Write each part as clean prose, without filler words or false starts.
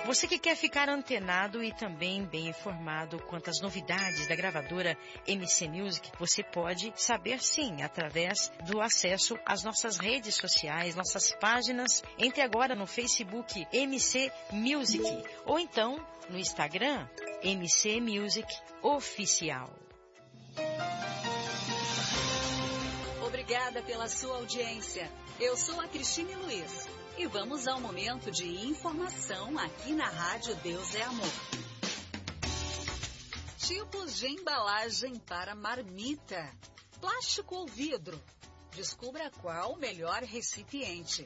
Você que quer ficar antenado e também bem informado quanto às novidades da gravadora MC Music, você pode saber sim, através do acesso às nossas redes sociais, nossas páginas. Entre agora no Facebook MC Music ou então no Instagram MC Music Oficial. Obrigada pela sua audiência. Eu sou a Cristine Luiz e vamos ao momento de informação aqui na Rádio Deus é Amor. Tipos de embalagem para marmita: plástico ou vidro? Descubra qual o melhor recipiente.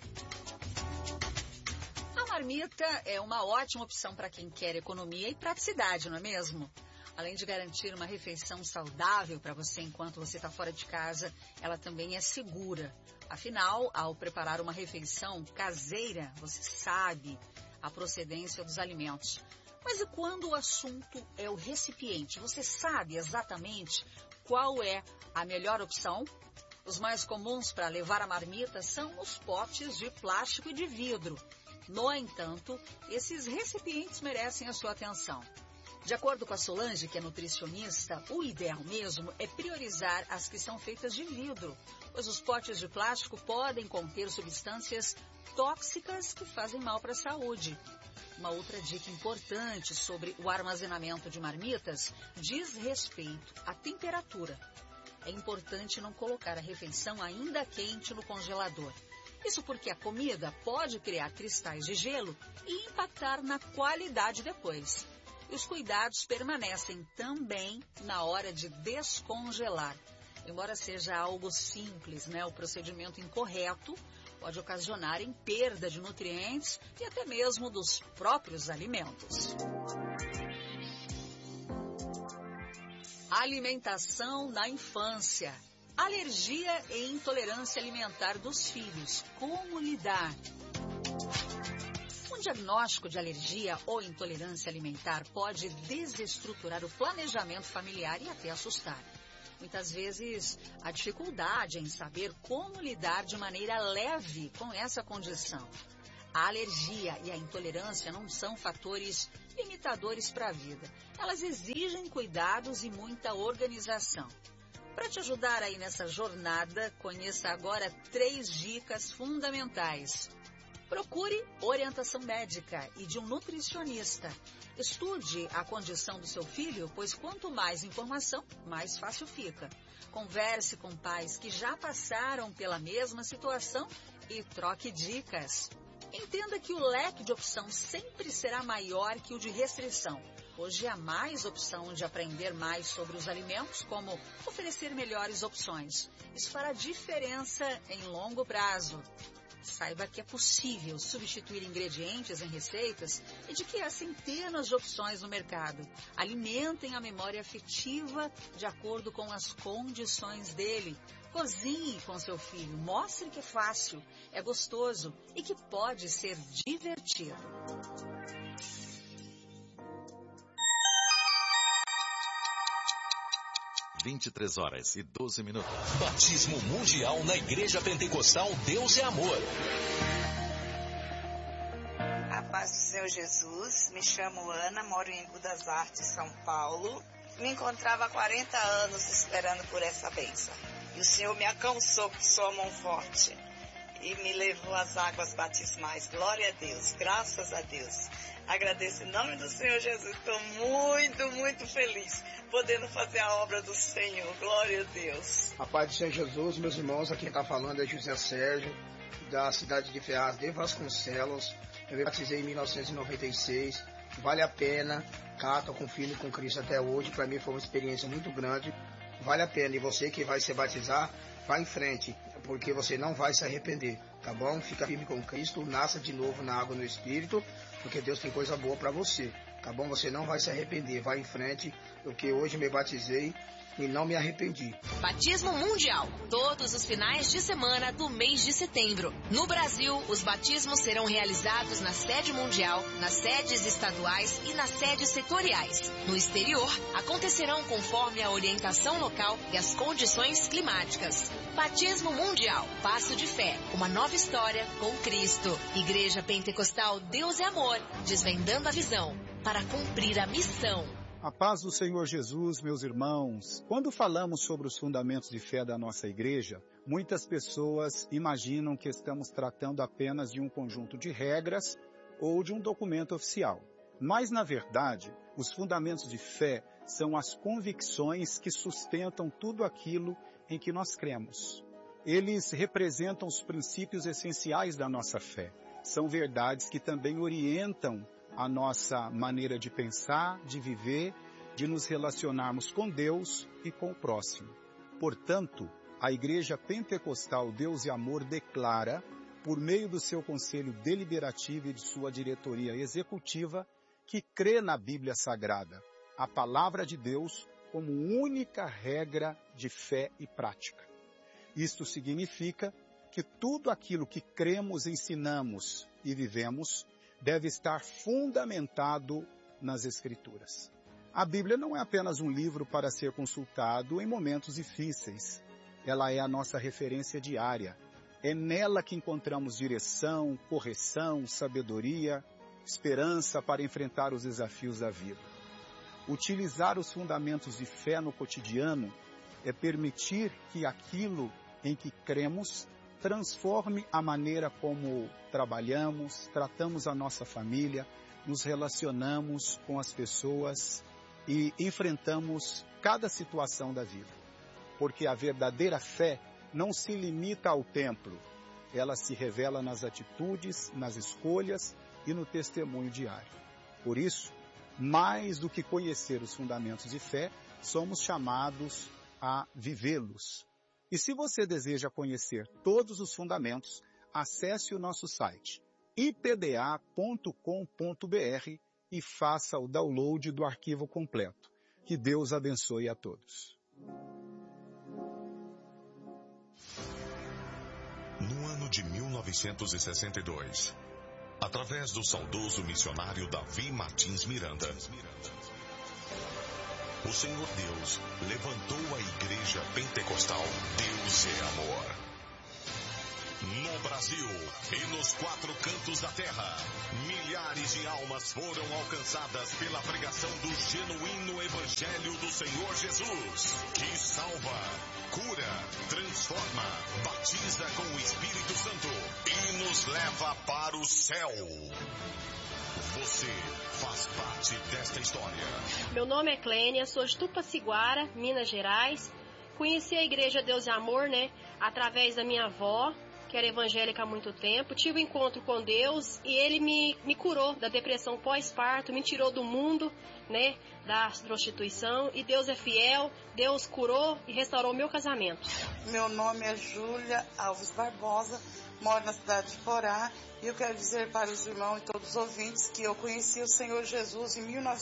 A marmita é uma ótima opção para quem quer economia e praticidade, não é mesmo? Além de garantir uma refeição saudável para você enquanto você está fora de casa, ela também é segura. Afinal, ao preparar uma refeição caseira, você sabe a procedência dos alimentos. Mas e quando o assunto é o recipiente? Você sabe exatamente qual é a melhor opção? Os mais comuns para levar a marmita são os potes de plástico e de vidro. No entanto, esses recipientes merecem a sua atenção. De acordo com a Solange, que é nutricionista, o ideal mesmo é priorizar as que são feitas de vidro, pois os potes de plástico podem conter substâncias tóxicas que fazem mal para a saúde. Uma outra dica importante sobre o armazenamento de marmitas diz respeito à temperatura. É importante não colocar a refeição ainda quente no congelador. Isso porque a comida pode criar cristais de gelo e impactar na qualidade depois. E os cuidados permanecem também na hora de descongelar. Embora seja algo simples, o procedimento incorreto pode ocasionar em perda de nutrientes e até mesmo dos próprios alimentos. Alimentação na infância. Alergia e intolerância alimentar dos filhos. Como lidar? Um diagnóstico de alergia ou intolerância alimentar pode desestruturar o planejamento familiar e até assustar. Muitas vezes, há dificuldade em saber como lidar de maneira leve com essa condição. A alergia e a intolerância não são fatores limitadores para a vida. Elas exigem cuidados e muita organização. Para te ajudar aí nessa jornada, conheça agora 3 dicas fundamentais. Procure orientação médica e de um nutricionista. Estude a condição do seu filho, pois quanto mais informação, mais fácil fica. Converse com pais que já passaram pela mesma situação e troque dicas. Entenda que o leque de opção sempre será maior que o de restrição. Hoje há mais opção de aprender mais sobre os alimentos, como oferecer melhores opções. Isso fará diferença em longo prazo. Saiba que é possível substituir ingredientes em receitas e de que há centenas de opções no mercado. Alimentem a memória afetiva de acordo com as condições dele. Cozinhe com seu filho, mostre que é fácil, é gostoso e que pode ser divertido. (23h12). Batismo Mundial na Igreja Pentecostal Deus é Amor. A paz do Senhor Jesus, me chamo Ana, moro em Embu das Artes, São Paulo. Me encontrava há 40 anos esperando por essa bênção. E o Senhor me alcançou com sua mão forte e me levou às águas batismais. Glória a Deus, graças a Deus. Agradeço em nome do Senhor Jesus. Estou muito, muito feliz podendo fazer a obra do Senhor. Glória a Deus. A paz do Senhor Jesus, meus irmãos, aqui quem está falando é José Sérgio, da cidade de Ferraz de Vasconcelos. Eu me batizei em 1996. Vale a pena. Estou com firme com Cristo até hoje. Para mim foi uma experiência muito grande. Vale a pena. E você que vai se batizar, vá em frente, porque você não vai se arrepender, tá bom? Fica firme com Cristo, nasça de novo na água e no Espírito, porque Deus tem coisa boa para você, tá bom? Você não vai se arrepender, vai em frente, porque hoje me batizei e não me arrependi. Batismo Mundial, todos os finais de semana do mês de setembro. No Brasil, os batismos serão realizados na sede mundial, nas sedes estaduais e nas sedes setoriais. No exterior, acontecerão conforme a orientação local e as condições climáticas. Batismo Mundial, passo de fé, uma nova história com Cristo. Igreja Pentecostal Deus é Amor, desvendando a visão para cumprir a missão. A paz do Senhor Jesus, meus irmãos. Quando falamos sobre os fundamentos de fé da nossa igreja, muitas pessoas imaginam que estamos tratando apenas de um conjunto de regras ou de um documento oficial. Mas, na verdade, os fundamentos de fé são as convicções que sustentam tudo aquilo em que nós cremos. Eles representam os princípios essenciais da nossa fé. São verdades que também orientam a nossa maneira de pensar, de viver, de nos relacionarmos com Deus e com o próximo. Portanto, a Igreja Pentecostal Deus e Amor declara, por meio do seu conselho deliberativo e de sua diretoria executiva, que crê na Bíblia Sagrada, a palavra de Deus, como única regra de fé e prática. Isto significa que tudo aquilo que cremos, ensinamos e vivemos deve estar fundamentado nas Escrituras. A Bíblia não é apenas um livro para ser consultado em momentos difíceis. Ela é a nossa referência diária. É nela que encontramos direção, correção, sabedoria, esperança para enfrentar os desafios da vida. Utilizar os fundamentos de fé no cotidiano é permitir que aquilo em que cremos transforme a maneira como trabalhamos, tratamos a nossa família, nos relacionamos com as pessoas e enfrentamos cada situação da vida. Porque a verdadeira fé não se limita ao templo, ela se revela nas atitudes, nas escolhas e no testemunho diário. Por isso, mais do que conhecer os fundamentos de fé, somos chamados a vivê-los. E se você deseja conhecer todos os fundamentos, acesse o nosso site ipda.com.br e faça o download do arquivo completo. Que Deus abençoe a todos. No ano de 1962, através do saudoso missionário Davi Martins Miranda, o Senhor Deus levantou a Igreja Pentecostal Deus é Amor. No Brasil e nos 4 cantos da terra, milhares de almas foram alcançadas pela pregação do genuíno Evangelho do Senhor Jesus, que salva, cura, transforma, batiza com o Espírito Santo e nos leva para o céu. Você faz parte desta história. Meu nome é Clênia, sou de Tupaciguara, Minas Gerais. Conheci a Igreja Deus e Amor, através da minha avó, que era evangélica há muito tempo. Tive um encontro com Deus e Ele me curou da depressão pós-parto, me tirou do mundo, da prostituição. E Deus é fiel, Deus curou e restaurou meu casamento. Meu nome é Júlia Alves Barbosa, moro na cidade de Porá. E eu quero dizer para os irmãos e todos os ouvintes que eu conheci o Senhor Jesus em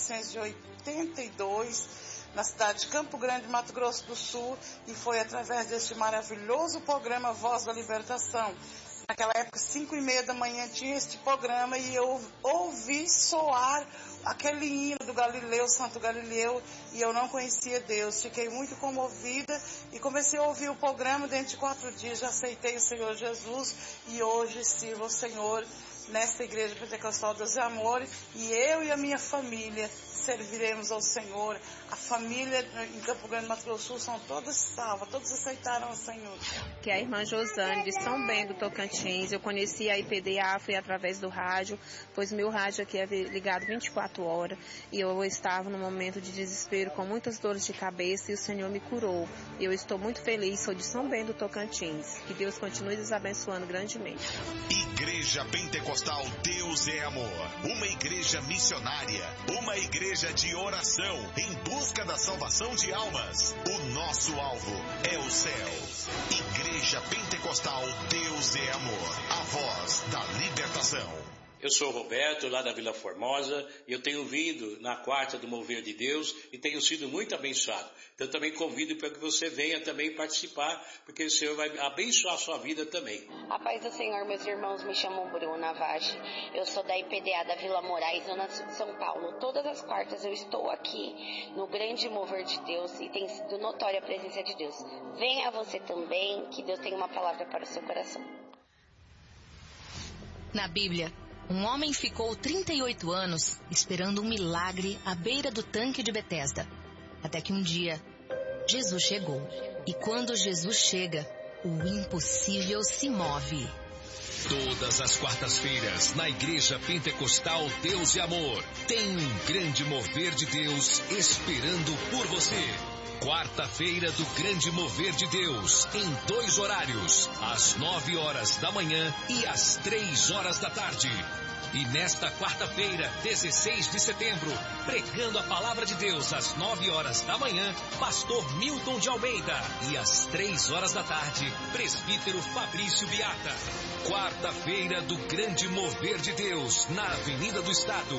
1982, na cidade de Campo Grande, Mato Grosso do Sul, e foi através deste maravilhoso programa Voz da Libertação. Naquela época, 5h30 da manhã, tinha este programa e eu ouvi soar aquele hino do Galileu, Santo Galileu, e eu não conhecia Deus. Fiquei muito comovida e comecei a ouvir o programa. Dentro de 4 dias já aceitei o Senhor Jesus e hoje sirvo ao Senhor nesta Igreja Pentecostal Deus e Amor, e eu e a minha família serviremos ao Senhor. A família em Campo Grande, Mato Grosso do Sul, são todas salvas, todos aceitaram o Senhor. Que é a irmã Josane, de São Bento do Tocantins. Eu conheci a IPDA, foi através do rádio, pois meu rádio aqui é ligado 24 horas, e eu estava num momento de desespero, com muitas dores de cabeça, e o Senhor me curou. Eu estou muito feliz, sou de São Bento do Tocantins. Que Deus continue nos abençoando grandemente. Igreja Pentecostal Deus é Amor, uma igreja missionária, uma igreja de oração em busca da salvação de almas. O nosso alvo é o céu. Igreja Pentecostal Deus é Amor, a voz da libertação. Eu sou o Roberto, lá da Vila Formosa, e eu tenho vindo na quarta do Mover de Deus e tenho sido muito abençoado. Então também convido para que você venha também participar, porque o Senhor vai abençoar a sua vida também. A paz do Senhor, meus irmãos, me chamo Bruna Vage. Eu sou da IPDA da Vila Moraes, Zona Sul de São Paulo. Todas as quartas eu estou aqui no grande Mover de Deus e tem sido notória a presença de Deus. Venha você também, que Deus tem uma palavra para o seu coração. Na Bíblia, um homem ficou 38 anos esperando um milagre à beira do tanque de Betesda. Até que um dia, Jesus chegou. E quando Jesus chega, o impossível se move. Todas as quartas-feiras, na Igreja Pentecostal Deus e Amor, tem um grande mover de Deus esperando por você. Quarta-feira do Grande Mover de Deus, em 2 horários, às 9 horas da manhã e às 3 horas da tarde. E nesta quarta-feira, 16 de setembro, pregando a palavra de Deus às 9 horas da manhã, pastor Milton de Almeida. E às 3 horas da tarde, presbítero Fabrício Biata. Quarta-feira do Grande Mover de Deus, na Avenida do Estado,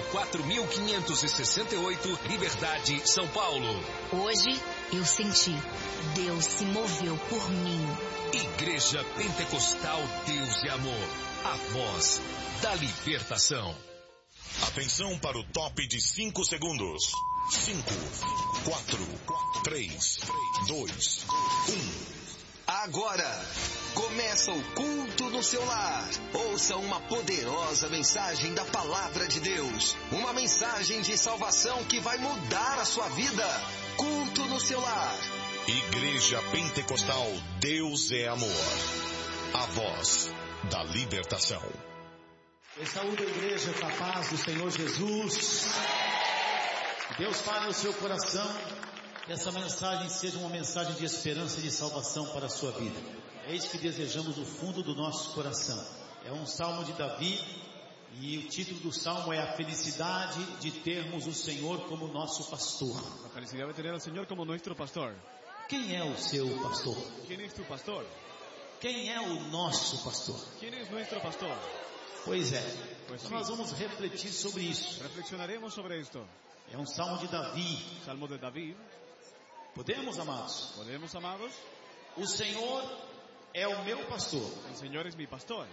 4568, Liberdade, São Paulo. Hoje eu senti, Deus se moveu por mim. Igreja Pentecostal Deus e Amor, a voz da libertação. Atenção para o top de 5 segundos. 5, 4, 3, 2, 1. Agora, começa o culto no seu lar. Ouça uma poderosa mensagem da Palavra de Deus. Uma mensagem de salvação que vai mudar a sua vida. Culto no seu lar. Igreja Pentecostal Deus é Amor. A voz da libertação. Eu saúdo a igreja com a paz do Senhor Jesus. Deus fale no seu coração. Que essa mensagem seja uma mensagem de esperança e de salvação para a sua vida. É isso que desejamos do fundo do nosso coração. É um salmo de Davi e o título do salmo é a felicidade de termos o Senhor como nosso pastor. A felicidade de ter o Senhor como nosso pastor. Quem é o seu pastor? Quem é tu pastor? Quem é o nosso pastor? Quem é nosso pastor? Pois é. Então nós vamos refletir sobre isso. Reflexionaremos sobre isto. É um salmo de Davi. Salmo de Davi. Podemos, amados? Podemos, amados? O Senhor é o meu pastor. O Senhor é meu pastor.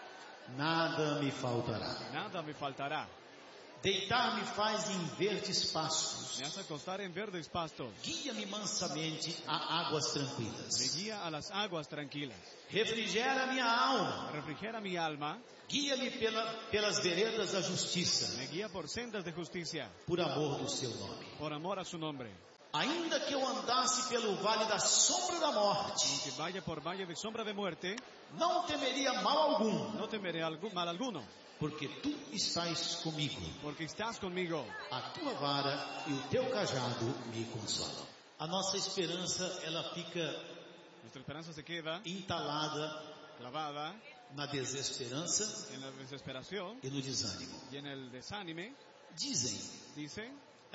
Nada me faltará. Nada me faltará. Deitar-me faz em verdes pastos. Me hace acostar em verdes pastos. Guia-me mansamente a águas tranquilas. Me guia a las aguas tranquilas. Refrigera minha alma. Refrigera mi alma. Guia-me pelas veredas da justiça. Me guia por sendas de justiça. Por amor do seu nome. Por amor a su nombre. Ainda que eu andasse pelo vale da sombra da morte, aunque vaya por valle de sombra de muerte, não temeria mal algum, não temeré mal alguno, porque tu estás comigo, porque estás comigo, a tua vara e o teu cajado me consolam. A nossa esperança, ela fica, nuestra esperanza se queda entalada, clavada na desesperança, en la desesperación e no desânimo. Y en el desánime. Dizem.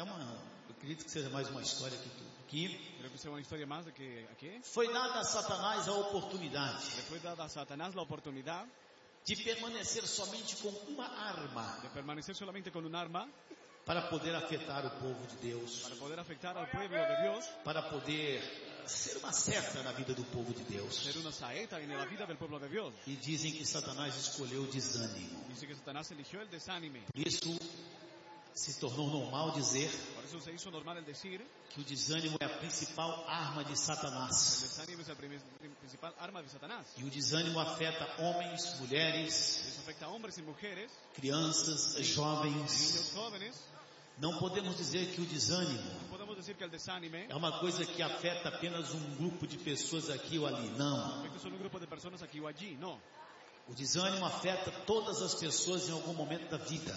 Eu acredito que seja mais uma história que tudo. Creo que seja uma história mais do que aqui. Foi dada a Satanás a oportunidade. Foi dada a Satanás a oportunidade de permanecer somente com uma arma. De permanecer somente com uma arma. Para poder afetar o povo de Deus. Para poder afetar ao povo de Deus. Para poder ser uma seta na vida do povo de Deus. Ser uma saeta na vida do povo de Deus. E dizem que Satanás escolheu o desânimo. Dizem que Satanás eligió el desánime. Por isso se tornou normal dizer que o desânimo é a principal arma de Satanás. E o desânimo afeta homens, mulheres, crianças, jovens. Não podemos dizer que o desânimo é uma coisa que afeta apenas um grupo de pessoas aqui ou ali. Não. O desânimo afeta todas as pessoas em algum momento da vida.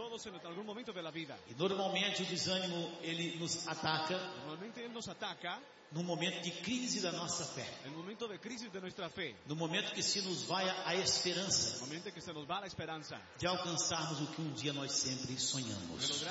E normalmente o desânimo ele nos ataca no momento de crise da nossa fé. No momento que se nos vai a esperança. De alcançarmos o que um dia nós sempre sonhamos.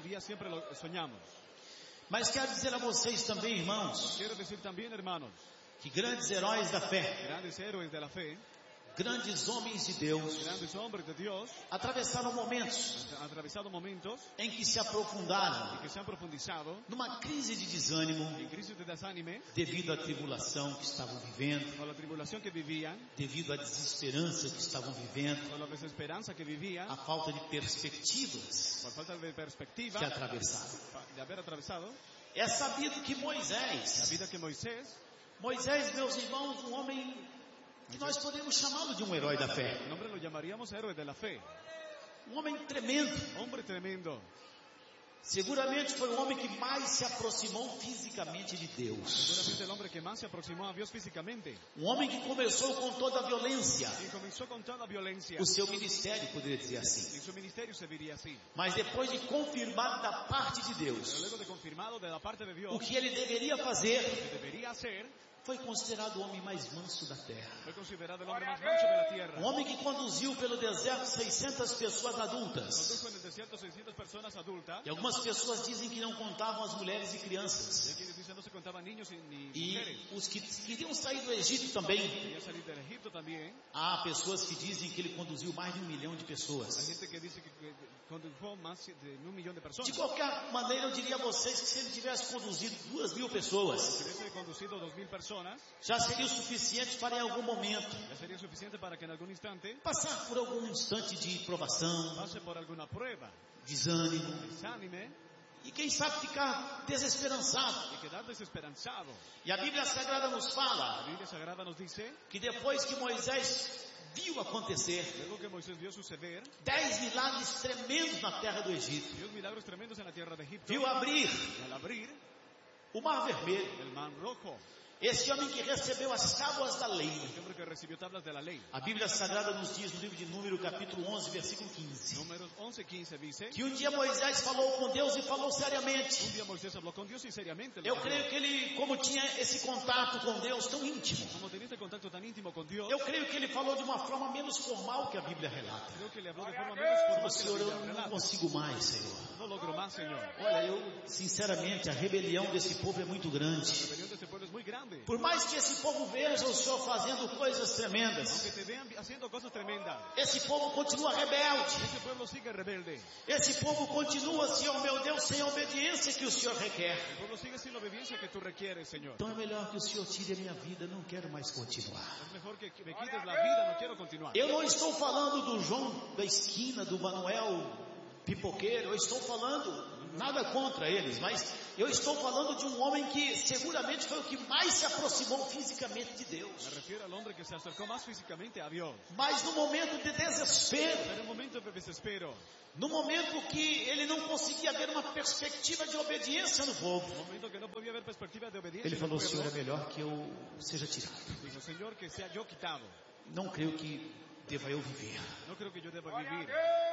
Mas quero dizer a vocês também, irmãos, que grandes heróis da fé grandes homens de Deus grandes hombres de Dios atravessaram momentos han atravesado momentos em que se aprofundaram en que se han profundizado numa crise de desânimo en crisis de desánime devido à tribulação que estavam vivendo, con la tribulación que vivían, devido à desesperança que estavam vivendo, con la desesperanza que vivían, a falta de perspectivas por falta de perspectiva que atravessaram. de haber atravesado. É sabido que La Moisés, vida que Moisés, meus irmãos, um homem que nós podemos chamá-lo de um herói da fé, el nombre lo llamaríamos héroe de la fe, um homem tremendo. hombre tremendo. Seguramente foi o homem que mais se aproximou fisicamente de Deus. Seguramente el hombre que más se aproximó a Dios físicamente. Um homem que começou com toda a violência. Y comenzó con toda violencia. O seu ministério, poderia dizer assim. En su ministerio se diría así. Mas depois de confirmado da parte de Pero Deus luego de confirmado de la parte de Dios o que ele deveria fazer, que debería hacer, foi considerado o homem mais manso da terra. fue considerado el hombre más manso de la tierra. Um homem que conduziu pelo deserto 600 pessoas adultas. Condujo en el desierto 600 personas adultas. E algumas pessoas dizem que não contavam as mulheres e Y crianças. hay quienes dicen no se contaban niños ni E mujeres. os que queriam sair do Egito também. Quería salir del Egipto también. Há pessoas que dizem que ele conduziu mais de 1 milhão de Hay pessoas. gente que dice que condujo más de 1 millón de personas. De qualquer maneira, eu diria a vocês que se ele tivesse conduzido 2.000 pessoas, Si hubiese conducido 2.000 personas, já seria o suficiente para em algum momento ya sería suficiente para que en algún instante passar por algum instante de provação, pase por alguna prueba, desânimo desánime e quem sabe ficar desesperançado. y quedar desesperanzado. E a Bíblia Sagrada nos La fala Biblia Sagrada nos dice, que depois que Moisés viu acontecer luego que Moisés vio suceder 10 milagres tremendos na terra do Egito, Dios milagros tremendos en la tierra de Egipto, viu abrir y al abrir o Mar Vermelho, el mar rojo, esse homem que recebeu as tábuas da lei. el hombre que recibió tablas de la ley. A Bíblia Sagrada nos diz no livro de Número, capítulo 11, versículo 15, Números 11:15 dice, que um dia Moisés falou com Deus e falou un seriamente. día Moisés habló con Dios y seriamente le Eu habló. creio que ele, como tinha esse contato com Deus tão íntimo, Como tenía este contacto tan íntimo con Dios, eu creio que ele falou de uma forma menos formal que a Bíblia relata. creo que le habló de forma menos Falou, formal que Senhor, la eu Biblia não relata. consigo mais, Senhor. No logro más, Señor. Olha, eu, sinceramente, a rebelião desse povo é muito grande. La rebelión de este pueblo es muy grande. Por mais que esse povo veja o Senhor fazendo coisas tremendas, Aunque te vean haciendo cosas tremendas, esse povo continua rebelde. ese pueblo sigue rebelde. Esse povo continua, Senhor meu Deus, sem a obediência que o Senhor requer. El pueblo sigue sin la obediencia que tú requieres, Señor. Então é melhor que o Senhor tire a minha vida, não quero mais continuar. Es mejor que me quites la vida, no quiero continuar. Eu não estou falando do João da esquina, do Manuel pipoqueiro, eu estou falando, nada contra eles, mas eu estou falando de um homem que seguramente foi o que mais se aproximou fisicamente de Deus. Me refiero al hombre que se acercó más físicamente a Dios. Mas no momento de desespero, Pero en un momento de desespero, no momento que ele não conseguia ver uma perspectiva de obediência no povo, en un momento que no podía haber perspectiva de obediencia, ele en el falou, pueblo, Senhor, é melhor que eu seja tirado. dijo, Señor, que sea yo quitado. Não creio que deva eu viver. No creo que yo deba vivir.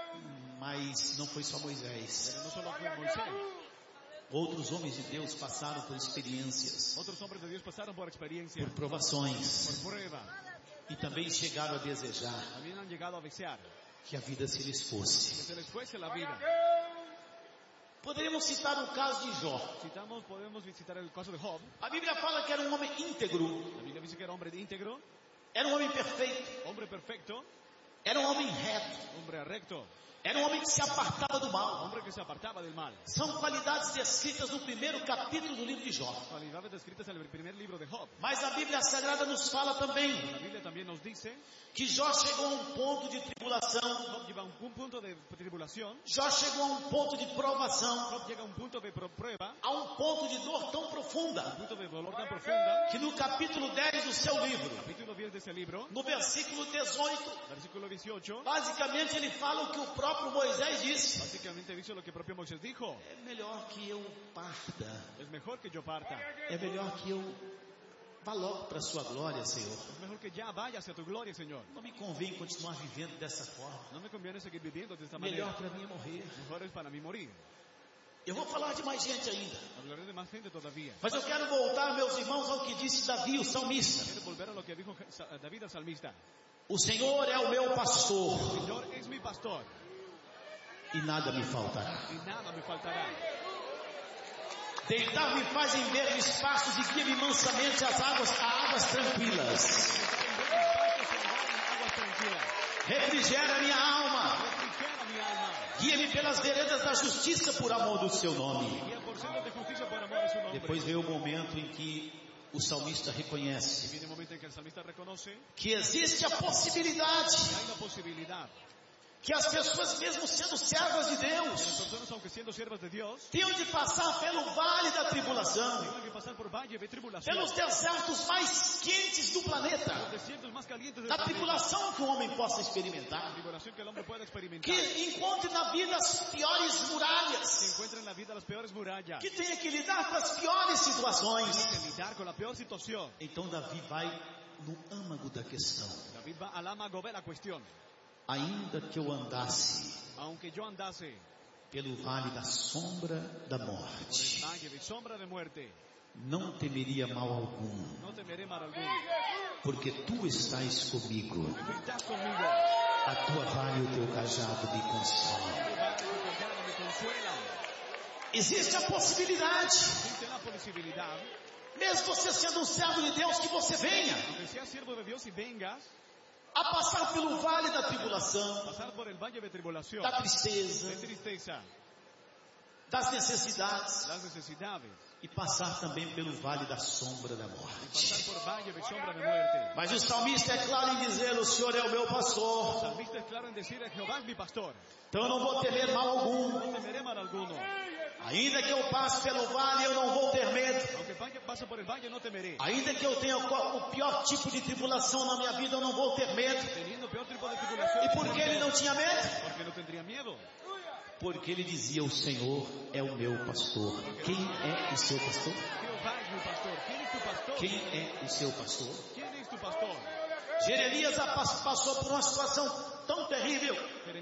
Mas não foi só Moisés. Pero no solo fue Moisés. Outros homens de Deus passaram por experiências, Otros hombres de Dios pasaron por experiencia, por provações, por prueba. e também chegaram a desejar También han llegado a desear que a vida se lhes que fosse. se les fuese la vida. Poderíamos citar o caso de Jó. Podemos visitar el caso de Job. A Bíblia fala que era um homem íntegro, La Biblia dice que era hombre íntegro, era um homem perfeito, hombre perfecto, era um homem reto, hombre recto, era um homem que se apartava do mal. hombre que se apartaba del mal. São qualidades descritas no primeiro capítulo do livro de Jó. Cualidades descritas en el primer libro de Job. Mas a Bíblia Sagrada nos fala também La Biblia también nos dice que Jó chegou a um ponto de tribulação, Job lleva un punto de tribulación, Jó chegou a um ponto de provação, Job llega a un punto de prueba, a um ponto de dor tão profunda, un punto de dolor tan profunda, que no capítulo 10 do seu livro, capítulo 10 de ese libro, no versículo 18, versículo 18, basicamente ele fala o que o próprio Moisés disse: básicamente dice lo que propio Moisés dijo: é melhor que eu parta, es mejor que yo parta, é melhor que eu vá logo para a sua glória, Senhor. es mejor que ya vaya hacia tu gloria, Señor. Não me convém continuar vivendo dessa forma. No me conviene seguir viviendo de esta Melhor manera. para mim é morrer. Mejor es para mí morir. Eu vou falar de mais gente ainda, Hablaré de más gente todavía. mas eu quero voltar, meus irmãos, ao que disse Davi, o salmista. Quiero volver a lo que dijo David el salmista. O Senhor é o meu pastor Señor es mi pastor e nada me faltará. y nada me faltará. Deitar-me faz em verdes pastos e guia-me mansamente a águas tranquilas. refrigera minha alma. Guia-me pelas veredas da justiça por amor do seu nome. Depois veio o momento em que o salmista reconhece que existe a possibilidade que as pessoas, mesmo sendo servas de Deus, tenham de passar pelo vale da tribulação, pelos desertos mais quentes do planeta, da tribulação que o homem possa experimentar, que encontre na vida as piores muralhas, que tenha que lidar com as piores situações. Então Davi vai no âmago da questão. Ainda que eu andasse pelo vale da sombra da morte, não temeria mal algum, porque tu estás comigo. A tua vara e o teu cajado me consolam. Existe a possibilidade, mesmo você sendo um servo de Deus, que você venha a passar pelo vale da tribulação, da tristeza, das necessidades, e passar também pelo vale da sombra da morte. Mas o salmista é claro em dizer: o Senhor é o meu pastor, então eu não vou temer mal algum. Ainda que eu passe pelo vale, eu não vou ter medo. Ainda que eu tenha o pior tipo de tribulação na minha vida, eu não vou ter medo. E por que ele não tinha medo? Porque ele dizia: o Senhor é o meu pastor. Quem é o seu pastor? Quem é o seu pastor? Jeremias passou por uma situação tão terrível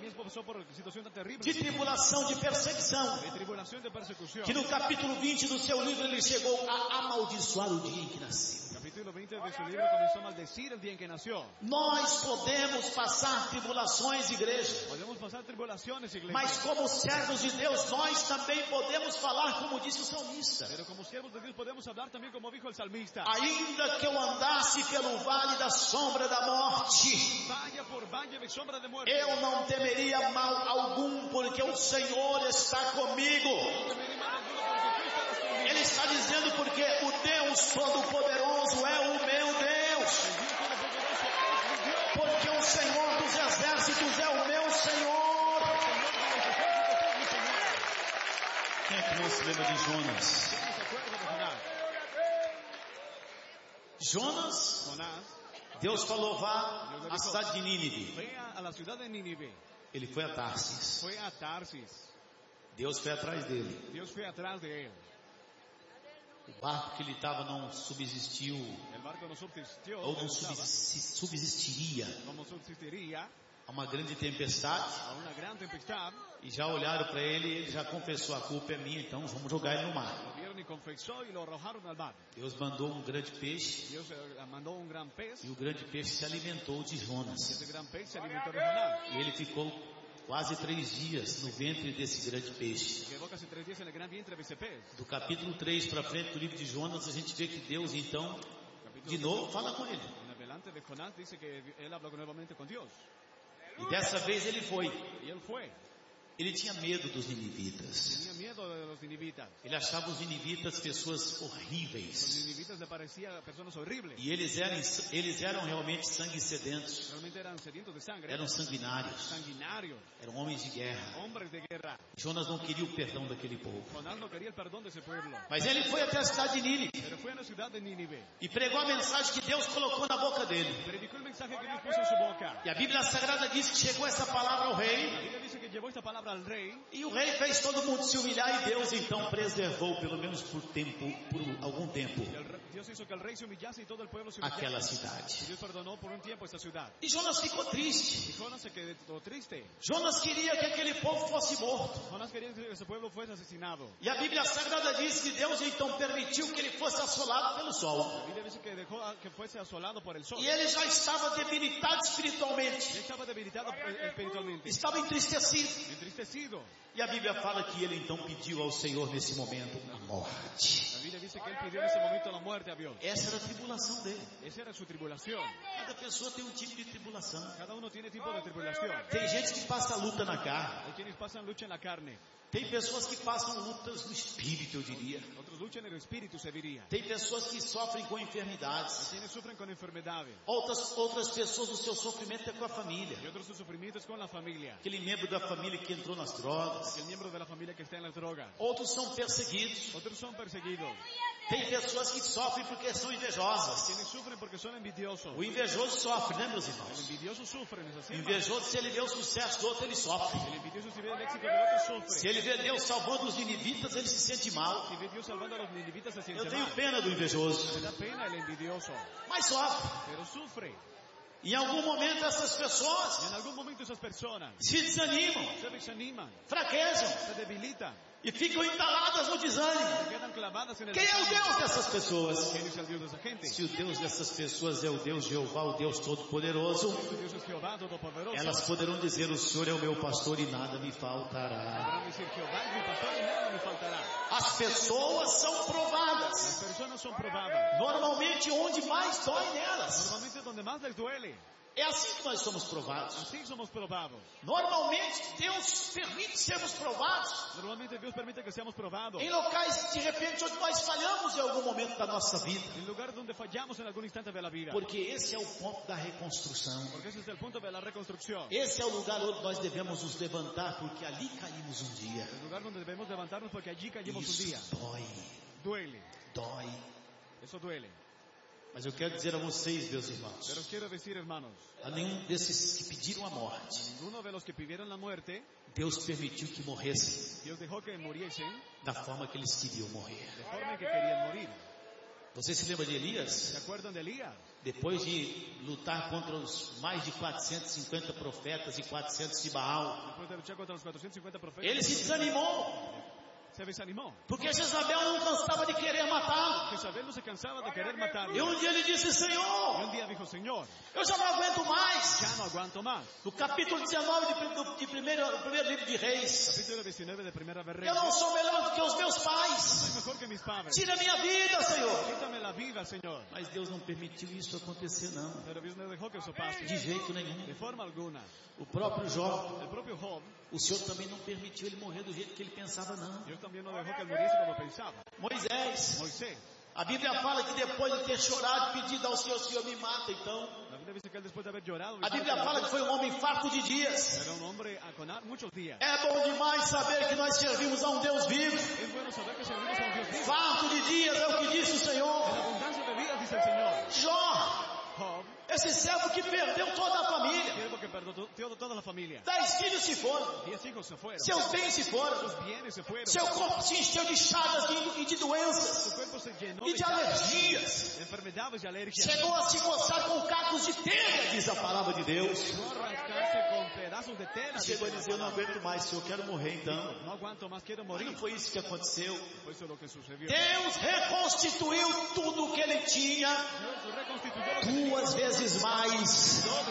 de tribulação, de perseguição, que no capítulo 20 do seu livro ele chegou a amaldiçoar o dia em que nasceu. Nós podemos passar tribulações, igreja, mas como servos de Deus nós também podemos falar como disse o salmista: ainda que eu andasse pelo vale da sombra da morte, eu não temeria mal algum, porque o Senhor está comigo. Ele está dizendo: porque o Deus Todo-Poderoso é o meu Deus, porque o Senhor dos Exércitos é o meu Senhor. Quem é que não se lembra de Jonas? Jonas, Deus falou: vá à cidade de Nínive. Ele foi a Tarsis. Deus foi atrás dele. O barco que ele estava não subsistiu, ou não subsistiria a uma grande tempestade. E já olharam para ele e ele já confessou: a culpa é minha, então vamos jogar ele no mar. Deus mandou um grande peixe, e o grande peixe se alimentou de Jonas. E ele ficou quase 3 dias no ventre desse grande peixe. Do capítulo 3 para frente do livro de Jonas, a gente vê que Deus então de novo fala com ele. E dessa vez ele foi. Ele tinha medo dos ninivitas. Ele achava os ninivitas pessoas horríveis. E eles eram realmente sangue sedentos. Eram sanguinários. Eram homens de guerra. Jonas não queria o perdão daquele povo. Mas ele foi até a cidade de Nínive e pregou a mensagem que Deus colocou na boca dele. E a Bíblia Sagrada diz que chegou essa palavra ao rei. E o rei fez todo mundo se humilhar, e Deus então preservou, pelo menos por algum tempo, aquela cidade. E Jonas ficou triste. Jonas queria que aquele povo fosse morto. E a Bíblia Sagrada diz que Deus então permitiu que ele fosse assolado pelo sol. E ele já estava debilitado espiritualmente. Estava entristecido. E a Bíblia fala que ele então pediu ao Senhor nesse momento a morte. La Biblia dice que él pidió en ese momento la muerte a Dios. Essa era a tribulação dele. Esa era su tribulación. Cada pessoa tem um tipo de tribulação. Cada uno tiene tipo de tribulación. Tem gente que passa luta na carne. Hay quienes pasan lucha en la carne. Tem pessoas que passam lutas no espírito, eu diria. Otros luchan en el espíritu, se diría. Tem pessoas que sofrem com enfermidades. Hay quienes sufren con enfermedades. Outras pessoas, o seu sofrimento é com a família. Y otros su sufrimiento es con la familia. Aquele membro da família que entrou nas drogas. El miembro de la familia que está en las drogas. Outros são perseguidos. Otros son perseguidos. Tem pessoas que sofrem porque são invejosas. Quienes sufren porque son envidiosos. O invejoso sofre, né, meus irmãos? El envidioso sufre, ¿no es así? O invejoso, se ele vê o sucesso do outro, ele sofre. El envidioso, si ve el éxito del otro, sufre. Se ele vê Deus salvando os ninivitas, ele se sente mal. Si ve Dios salvando a los ninivitas, se siente Eu tenho mal. pena do invejoso. Me da pena el envidioso. Mas sofre. Pero sufre. Em algum momento essas pessoas Y en algún momento esas personas se desanimam, se desaniman, fraquejam se debilitan, e ficam entaladas no desânimo. quedan clavadas en el Quem é o Deus dessas pessoas? ¿Quién es el Dios de esa gente? Se o Deus dessas pessoas é o Deus Jeová, o Deus Todo-Poderoso, Dios es Jehová Todopoderoso. elas poderão dizer: o Senhor é o meu pastor e nada me faltará. Podrán decir, Jehová es mi pastor y nada me faltará. As pessoas são Las provadas. personas son probadas. Normalmente onde mais dói nelas. Normalmente es donde más les duele. É assim que nós somos provados. Así somos probados. Normalmente Deus permite sermos provados Normalmente Dios permite que seamos probados. em locais de repente onde nós falhamos em algum momento da nossa vida. En lugares donde fallamos en algún instante de la vida. Porque esse é o ponto da reconstrução. Porque ese es el punto de la reconstrucción. Esse é o lugar onde nós devemos nos levantar, porque ali caímos um dia. El lugar donde debemos levantarnos porque allí caímos un día. Isso dói, Duele. dói. Eso duele. Mas eu quero dizer a vocês, meus irmãos, Pero os quiero decir, hermanos, a nenhum desses que pediram a morte, ninguno de los que pidieron la muerte, Deus permitiu que morressem Dios dejó que muriesen da forma que eles queriam morrer. de forma en que querían morir. Você se lembra de Elias? ¿Se acuerdan de Elías? Depois de lutar contra os mais de 450 profetas e 400 de Baal, Después de luchar contra los 450 profetas, ele se desanimou, se desanimó. porque Jezabel não cansava de querer matá-lo. Jezabel no se cansaba de querer matarlo. E um dia ele disse: Y Senhor, un día dijo, Señor, eu já não aguento mais. ya no aguanto más. No capítulo 19 do primeiro livro de Reis, Capítulo 19 de Primera de eu Reyes. não sou melhor do que os meus Soy pais. mejor que mis padres. Tira minha vida, Senhor. Quítame la vida, Señor. Mas Deus não permitiu isso acontecer, não. Pero Dios no dejó que eso pase. De jeito nenhum. De forma alguna. O próprio Jó, El propio Job, o Senhor também não permitiu ele morrer do jeito que ele pensava, não. Dios también no dejó que él muriese como pensaba. Moisés, Moisés, a Bíblia fala que depois de ter chorado e pedido ao Senhor: Senhor, me mata então. la Biblia dice que él después de haber llorado, A Bíblia fala que foi um homem farto de dias. era un hombre con muchos días. É bom demais saber que nós servimos a um Deus vivo. Es bueno saber que servimos a un Dios vivo. Farto de dias é o que disse o En Senhor. abundancia de vidas, dice el Señor. Jó, Job, esse servo que perdeu toda a família. siervo que perdió toda la familia. 10 filhos se foram. 10 hijos se fueron. Seus bens se foram. Sus bienes se fueron. Seu corpo se encheu de chagas e de doenças. Su cuerpo se llenó E de alergias. de enfermedades y alergias. Chegou a se coçar com cacos de telha, diz a palavra de Deus. Llegó a rascarse con pedazos de tela. Chegou a dizer: eu não aguento mais, Senhor, eu quero morrer então. No aguanto más, quiero Mas morir. não foi isso que aconteceu. Fue eso lo que sucedió. Deus reconstituiu tudo o que ele tinha, Dios reconstituyó lo que tenía. 2 vezes mais.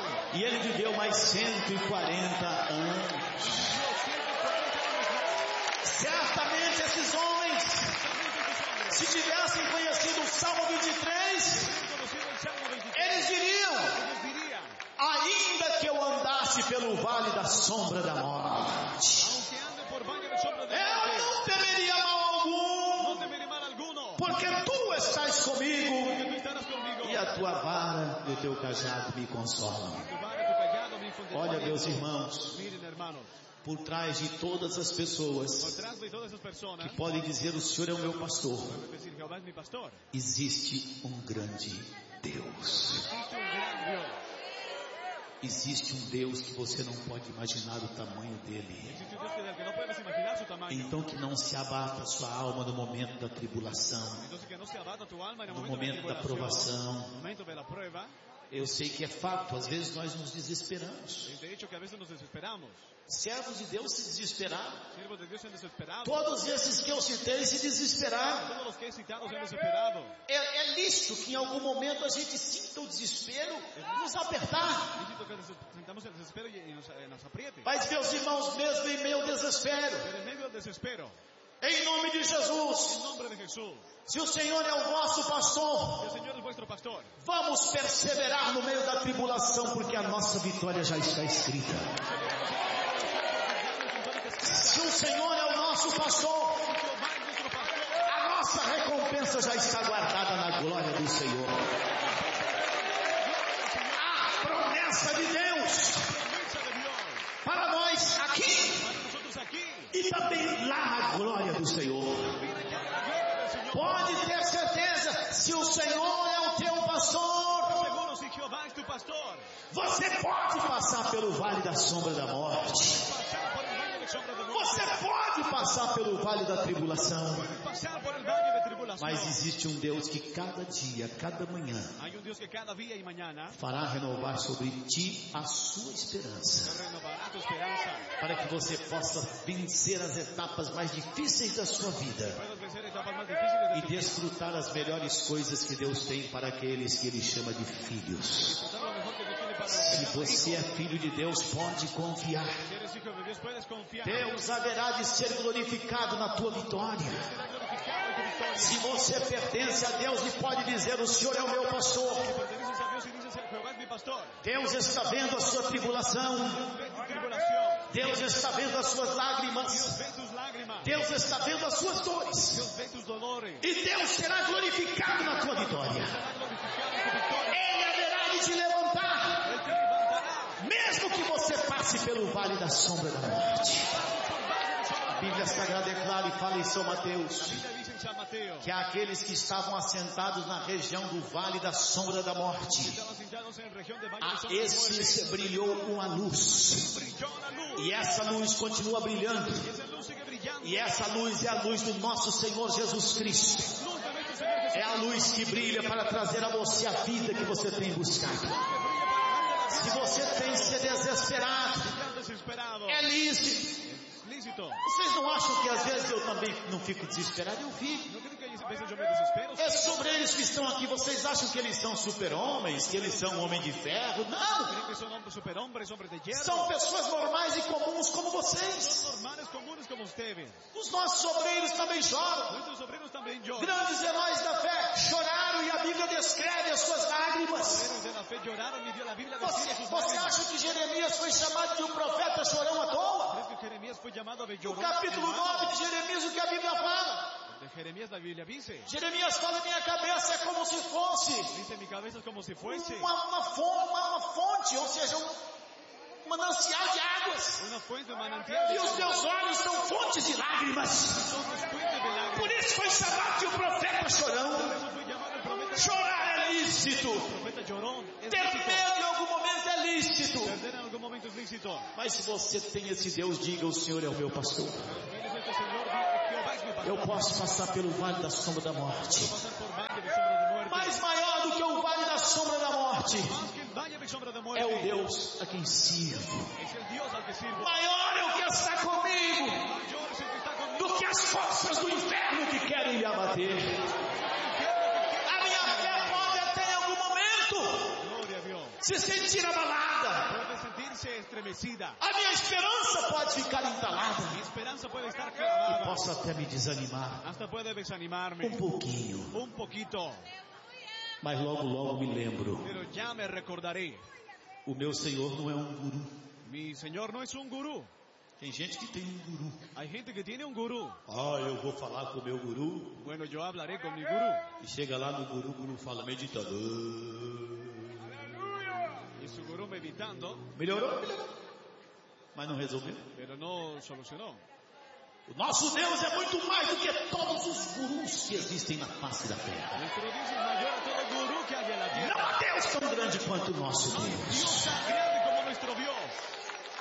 E ele viveu mais 140 anos. Certamente esses homens, se tivessem conhecido o Salmo 23, eles diriam: ainda que eu andasse pelo vale da sombra da morte, eu não temeria mal algum, porque tu estás comigo, e a tua vara e o teu cajado me consolam. Olha, meus irmãos, Miren, hermanos, por trás de todas as pessoas por detrás de todas esas personas, que podem dizer: o Senhor é o meu pastor, pueden decir, Jehová es mi pastor. existe um grande Deus. Existe un gran Dios. Existe um Deus que você não pode imaginar o tamanho dele. Existe un Dios del que no puedes imaginar su tamaño. Então que não se abata a sua alma no momento da tribulação, Entonces que no se abata tu alma en el no momento de la momento da tribulación, provação. en el momento de la prueba. Eu sei que é fato, às vezes nós nos desesperamos. De hecho, que a veces nos desesperamos. Servos de Deus se desesperaram. Siervos de Dios se han desesperado. Todos esses que eu citei se desesperaram. Todos los que he citado se han desesperado. É lícito que em algum momento a gente sinta o desespero nos apertar. Lícito que sintamos el desespero y nos apriete. Mas meus irmãos, mesmo em meio ao desespero, Pero en medio del desespero, em nome de Jesus, en nombre de Jesús, se o Senhor é o vosso pastor, el Señor es vuestro pastor. Vamos perseverar no meio da tribulação, porque a nossa vitória já está escrita. Se o Senhor é o nosso pastor, a nossa recompensa já está guardada na glória do Senhor. A promessa de Deus para nós aqui e também lá na glória do Senhor. Pode ter certeza, se o Senhor é o teu pastor, você pode passar pelo vale da sombra da morte. Você pode passar pelo vale da tribulação. Mas existe um Deus que cada dia, cada manhã, fará renovar sobre ti a sua esperança, para que você possa vencer as etapas mais difíceis da sua vida e desfrutar as melhores coisas que Deus tem para aqueles que Ele chama de filhos. Se você é filho de Deus, pode confiar. Deus haverá de ser glorificado na tua vitória. Se você pertence a Deus e pode dizer: o Senhor é o meu pastor. Deus está vendo a sua tribulação. Deus está vendo as suas lágrimas. Deus está vendo as suas dores. E Deus será glorificado na tua vitória. Ele haverá de te levantar, mesmo que você passe pelo vale da sombra da morte. A Bíblia Sagrada é clara e fala em São Mateus que aqueles que estavam assentados na região do vale da sombra da morte, a esses brilhou uma luz, e essa luz continua brilhando, e essa luz é a luz do nosso Senhor Jesus Cristo. É a luz que brilha para trazer a você a vida que você tem buscado. Se você tem se desesperado, é lícito. Vocês não acham que às vezes eu também não fico desesperado? Eu fico. Esses obreiros que estão aqui, vocês acham que eles são super-homens? Que eles são homem de ferro? Não! São pessoas normais e comuns como vocês. Os nossos obreiros também choram. Grandes heróis da fé choraram e a Bíblia descreve as suas lágrimas. Você acha que Jeremias foi chamado de um profeta chorão à toa? No capítulo 9 de Jeremias, o que a Bíblia fala? Jeremias fala: minha cabeça é como se fosse uma fonte, ou seja, um manancial de águas, e os meus olhos são fontes de lágrimas. Por isso foi chamado de um profeta chorão. Chorar é lícito, ter medo em algum momento é lícito, mas se você tem esse Deus, diga: o Senhor é o meu pastor. Eu posso passar pelo vale da sombra da morte, mas maior do que o vale da sombra da morte é o Deus a quem sirvo. Maior é o que está comigo do que as forças do inferno que querem me abater. A minha fé pode até em algum momento se sentir abalada. A minha esperança pode ficar entalada. E posso até me desanimar um pouquinho. Mas logo logo me lembro: o meu Senhor não é um guru. Tem gente que tem um guru. Eu vou falar com o meu guru. E chega lá no guru, o guru fala: meditador. Y su gurú meditando. Melhorou? Mas não resolveu. Pero no solucionó. O nosso Deus é muito mais do que todos os gurus que existem na face da terra. Não há Deus tão grande quanto o nosso Deus.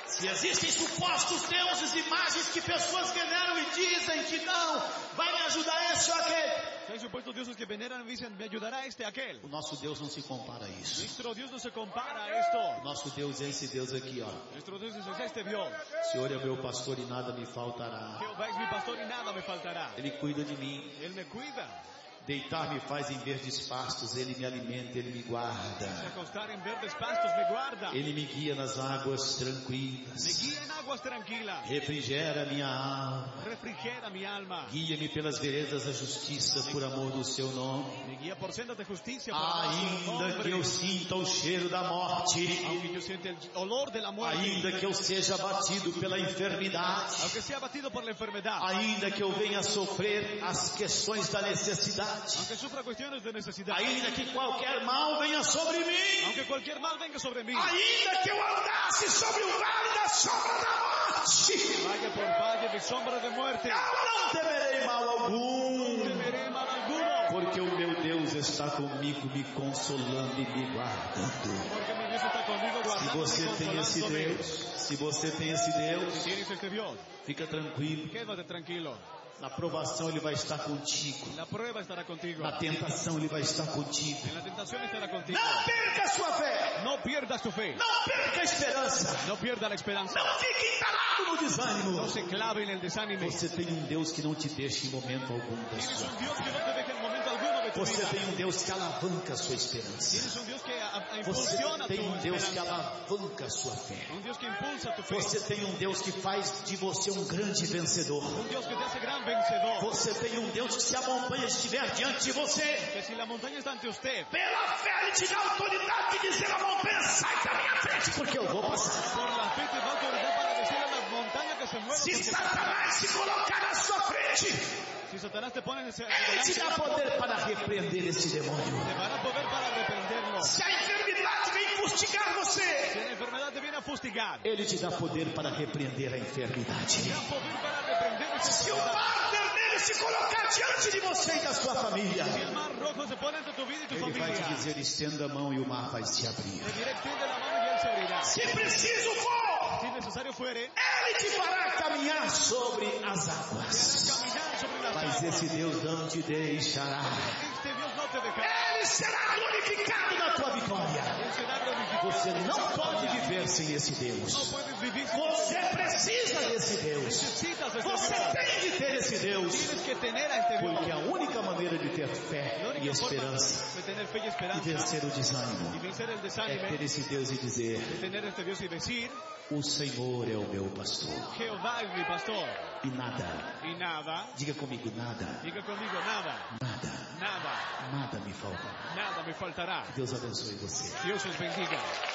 Se existem supostos deuses, imagens que pessoas veneram e dizem que não, vai me ajudar esse ou aquele. Hay supuestos dioses que veneran y dicen, me ayudará este aquel. O nosso Deus não se compara a isso. Nuestro Dios no se compara a esto. O nosso Deus é esse Deus aqui, ó. Nuestro Dios es este Dios. O Senhor é meu pastor e nada me faltará. Jehová es mi pastor y nada me faltará. Ele cuida de mim. Él me cuida. Deitar-me faz em verdes pastos, Ele me alimenta, Ele me guarda. Se acostar en verdes pastos me guarda. Ele me guia nas águas tranquilas. Me guia en aguas tranquilas. Refrigera minha alma. Refrigera mi alma. Guia-me pelas veredas da justiça por amor do seu nome. Me guia por sendas de justicia por amor do seu Ainda nome. que eu sinta o cheiro da morte. Aunque yo sienta el olor de la muerte. Ainda que eu seja abatido pela enfermidade. Aunque sea abatido por la enfermedad. Ainda que eu venha sofrer as questões da necessidade. Aunque sufra cuestiones de necesidad. Ainda que qualquer mal venha sobre mim. Aunque cualquier mal venga sobre mí. Ainda que eu andasse sobre o vale da sombra da morte. Vaya por valle de sombra de muerte. Eu não temerei mal algum. No temeré mal alguno. Porque o meu Deus está comigo, me consolando e me guardando. Porque mi Dios está conmigo guardando. Se você tem esse Deus, se você tem esse Deus, Si tienes este Dios, fica tranquilo. quédate tranquilo. Na provação Ele vai estar contigo. La prueba estará contigo. Na tentação Ele vai estar contigo. En la tentación estará contigo. Não perca a sua fé. No pierdas tu fe. Não perca a esperança. No pierda la esperanza. Não fique entalado no desânimo. No se clave en el desánimo. Você tem um Deus que não te deixa em momento algum da Tienes sua un Dios que no te deja en momento alguno de tu Você vida. tem um Deus que alavanca a sua esperança. Tienes un Dios que Você impulsiona tem tu um Deus que esperanza. alavanca a sua fé. Un Dios que impulsa tu fe. Você tem um Deus que faz de você um grande vencedor. Un Dios que te hace gran vencedor. Você tem um Deus que se a montanha estiver diante de você, Que si la montaña está ante usted, pela fé Ele te dá autoridade de dizer a montanha, sai da minha frente, porque eu vou passar. por la fe te da autoridad para decir a las montañas que se muevan. Se Satanás se colocar na sua frente, Si Satanás te pone en ese Ele te dá poder para repreender esse demônio. te dará poder para reprenderlo. Se a enfermidade vem fustigar você, Si la enfermedad te viene a fustigar, Ele te dá poder para repreender a enfermidade. te da poder para reprender esa Se o enfermedad. mar vermelho se colocar diante de você e da sua família, Si el mar rojo se pone entre tu vida y tu Ele vai te familia, dizer, estenda a mão e o mar vai se abrir. te diré, extiende la mano y él se abrirá. Se preciso for, Si necesario fuere, Ele te fará caminhar sobre as águas. caminar sobre las Mas aguas. esse Deus não te deixará. Este Dios no te dejará. Ele será glorificado na tua vitória. Él será glorificado. Você não pode viver sem esse No Deus. puedes vivir sin Você precisa desse Deus. necesitas este Você Dios. tem de ter esse Deus. Tienes que tener a este Dios. Porque a única maneira de ter fé La e única forma esperança de tener fe y e esperanza vencer o y desânimo vencer el é desánimo ter esse Deus e dizer: de tener este Dios y decir, o Senhor é o meu pastor. Jehová es mi pastor. E nada, Y nada, diga comigo, nada, diga conmigo, nada, nada, nada, nada me faltará. nada me faltará. Deus abençoe você. Dios os bendiga.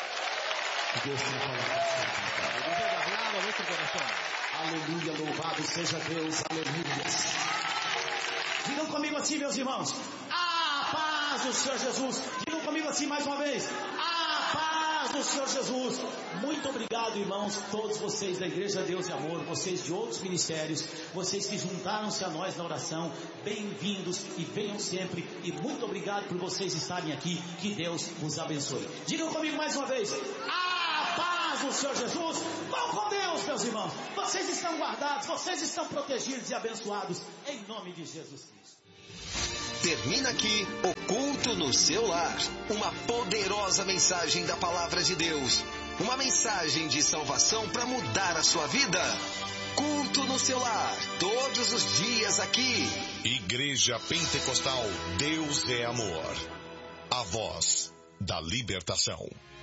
Que Deus tenha falado com você. Que Dios haya hablado a vuestro corazón. Aleluia, louvado seja Deus, aleluia. Digam comigo assim, meus irmãos: a paz do Senhor Jesus. Digam comigo assim mais uma vez: a paz do Senhor Jesus. Muito obrigado, irmãos, todos vocês da Igreja Deus e Amor, vocês de outros ministérios, vocês que juntaram-se a nós na oração. Bem-vindos e venham sempre. E muito obrigado por vocês estarem aqui. Que Deus vos abençoe. Digam comigo mais uma vez: a paz do Senhor Jesus. Vão com Deus, meus irmãos. Vocês estão guardados, vocês estão protegidos e abençoados em nome de Jesus Cristo. Termina aqui o culto no seu lar. Uma poderosa mensagem da palavra de Deus. Uma mensagem de salvação para mudar a sua vida. Culto no seu lar, todos os dias aqui. Igreja Pentecostal, Deus é Amor. A voz da libertação.